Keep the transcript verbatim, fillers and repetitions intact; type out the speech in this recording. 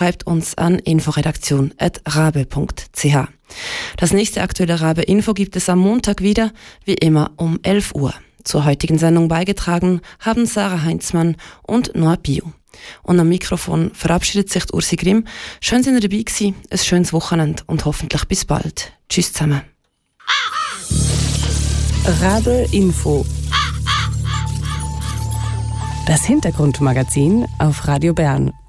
schreibt uns an inforedaktion at rabe punkt c h. Das nächste aktuelle Rabe-Info gibt es am Montag wieder, wie immer um elf Uhr. Zur heutigen Sendung beigetragen haben Sarah Heinzmann und Noah Bio. Und am Mikrofon verabschiedet sich Ursi Grimm. Schön, dass ihr dabei gewesen, ein schönes Wochenende und hoffentlich bis bald. Tschüss zusammen. Rabe Info. Das Hintergrundmagazin auf Radio Bern